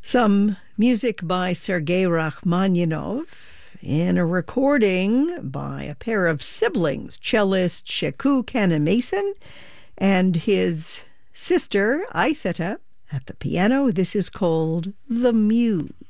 Some music by Sergei Rachmaninoff in a recording by a pair of siblings, cellist Sheku Kannemason and his sister Aisata at the piano. This is called The Muse.